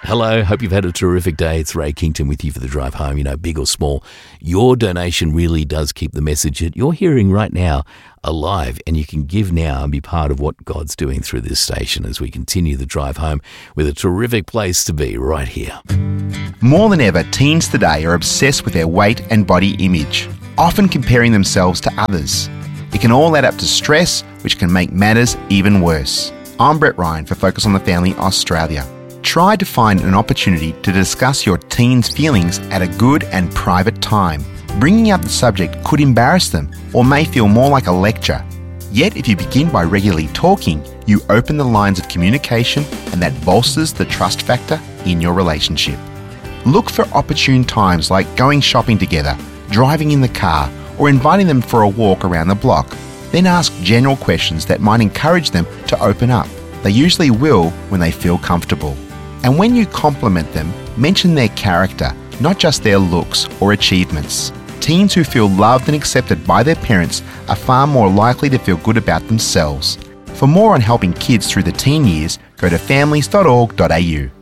Hello, hope you've had a terrific day. It's Ray Kington with you for the drive home. You know, big or small, your donation really does keep the message that you're hearing right now alive, and you can give now and be part of what God's doing through this station as we continue the drive home with a terrific place to be right here. More than ever, teens today are obsessed with their weight and body image, often comparing themselves to others. It can all add up to stress, which can make matters even worse. I'm Brett Ryan for Focus on the Family Australia. Try to find an opportunity to discuss your teen's feelings at a good and private time. Bringing up the subject could embarrass them or may feel more like a lecture. Yet if you begin by regularly talking, you open the lines of communication and that bolsters the trust factor in your relationship. Look for opportune times like going shopping together, driving in the car, or inviting them for a walk around the block. Then ask general questions that might encourage them to open up. They usually will when they feel comfortable. And when you compliment them, mention their character, not just their looks or achievements. Teens who feel loved and accepted by their parents are far more likely to feel good about themselves. For more on helping kids through the teen years, go to families.org.au.